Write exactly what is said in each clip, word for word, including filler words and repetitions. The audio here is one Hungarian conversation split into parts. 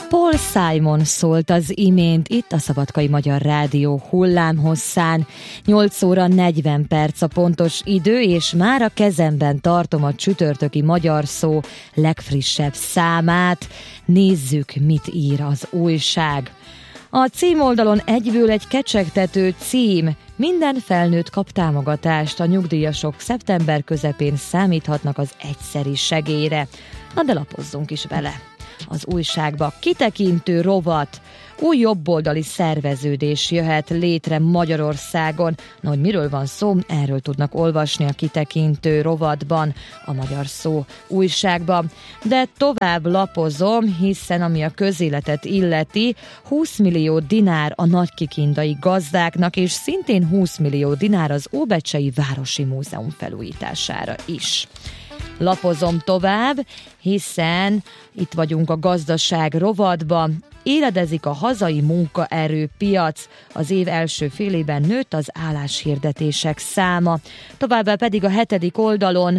Paul Simon szólt az imént itt a Szabadkai Magyar Rádió hullámhosszán. nyolc óra negyven perc a pontos idő, és már a kezemben tartom a csütörtöki Magyar Szó legfrissebb számát. Nézzük, mit ír az újság. A címoldalon egyből egy kecsegtető cím. Minden felnőtt kap támogatást, a nyugdíjasok szeptember közepén számíthatnak az egyszeri segélyre. Na de lapozzunk is vele. Az újságba kitekintő rovat, új jobboldali szerveződés jöhet létre Magyarországon. Na, hogy miről van szó, erről tudnak olvasni a kitekintő rovatban, a Magyar Szó újságban. De tovább lapozom, hiszen ami a közéletet illeti, húsz millió dinár a nagykikindai gazdáknak, és szintén húsz millió dinár az Óbecsei Városi Múzeum felújítására is. Lapozom tovább, hiszen itt vagyunk a gazdaság rovatban. Éledezik a hazai munkaerőpiac. Az év első félében nőtt az álláshirdetések száma. Továbbá pedig a hetedik oldalon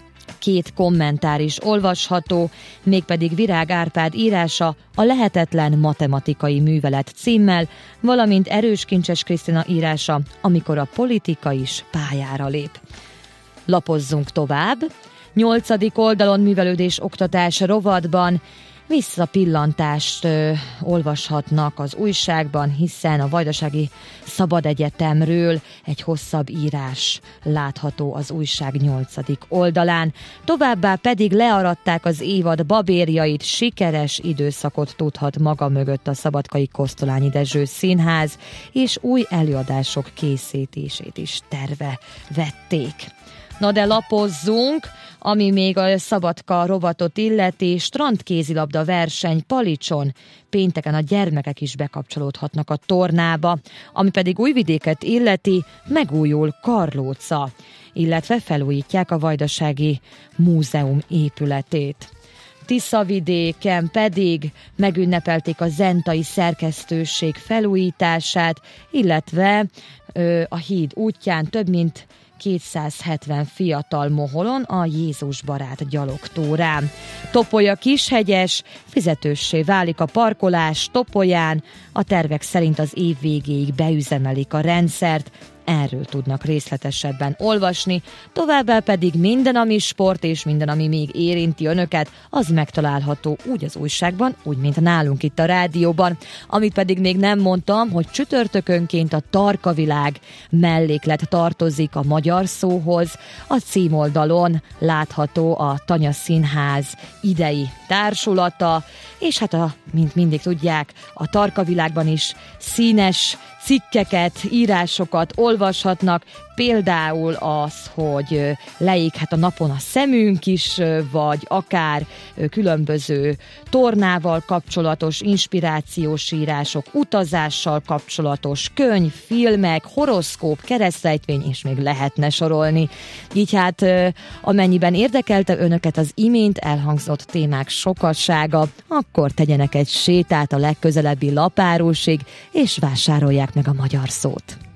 két kommentár is olvasható, mégpedig Virág Árpád írása a Lehetetlen matematikai művelet címmel, valamint Erős Kincses Krisztina írása, Amikor a politika is pályára lép. Lapozzunk tovább. Nyolcadik oldalon művelődés oktatás rovatban visszapillantást ö, olvashatnak az újságban, hiszen a Vajdasági Szabadegyetemről egy hosszabb írás látható az újság nyolcadik oldalán. Továbbá pedig learadták az évad babérjait, sikeres időszakot tudhat maga mögött a Szabadkai Kosztolányi Dezső Színház, és új előadások készítését is terve vették. Na de lapozzunk, ami még a Szabadka rovatot illeti, strandkézilabda verseny Palicson. Pénteken a gyermekek is bekapcsolódhatnak a tornába, ami pedig Újvidéket illeti, megújul Karlóca, illetve felújítják a Vajdasági Múzeum épületét. Tiszavidéken pedig megünnepelték a zentai szerkesztőség felújítását, illetve ö, a híd útján több mint kétszázhetven fiatal moholon a Jézus barát gyalogtórán. Topolya Kishegyes, fizetőssé válik a parkolás Topolyán, a tervek szerint az év végéig beüzemelik a rendszert, erről tudnak részletesebben olvasni, továbbá pedig minden, ami sport és minden, ami még érinti önöket, az megtalálható úgy az újságban, úgy, mint nálunk itt a rádióban. Amit pedig még nem mondtam, hogy csütörtökönként a Tarkavilág melléklet tartozik a Magyar Szóhoz. A címoldalon látható a Tanya Színház idei társulata, és hát a, mint mindig tudják, a Tarkavilágban is színes cikkeket, írásokat olvashatnak, például az, hogy leéghet a napon a szemünk is, vagy akár különböző tornával kapcsolatos inspirációs írások, utazással kapcsolatos könyv, filmek, horoszkóp, keresztrejtvény, és még lehetne sorolni. Így hát amennyiben érdekelte önöket az imént elhangzott témák sokassága, akkor tegyenek egy sétát a legközelebbi lapárusig, és vásárolják meg a Magyar Szót.